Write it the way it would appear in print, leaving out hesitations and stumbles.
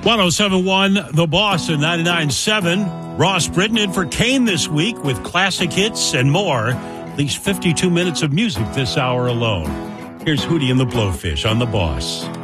1071 The Boss and 99.7. Ross Britton in for Kane this week with classic hits and more. At least 52 minutes of music this hour alone. Here's Hootie and the Blowfish on The Boss.